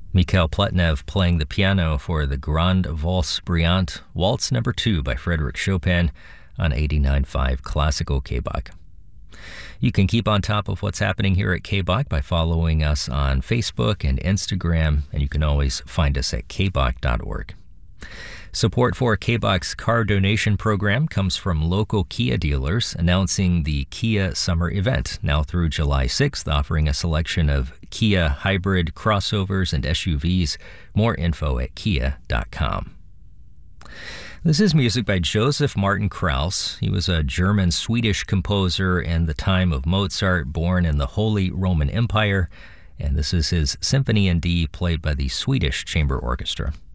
Mikhail Pletnev playing the piano for the Grande Valse Brillante, Waltz No. 2 by Frédéric Chopin on 89.5 Classical KBOC. You can keep on top of what's happening here at KBOC by following us on Facebook and Instagram, and you can always find us at kbok.org. Support for KBOC's car donation program comes from local Kia dealers announcing the Kia Summer Event, now through July 6th, offering a selection of Kia hybrid crossovers and SUVs. More info at kia.com. This is music by Joseph Martin Krauss. He was a German-Swedish composer in the time of Mozart, born in the Holy Roman Empire, and this is his Symphony in D played by the Swedish Chamber Orchestra.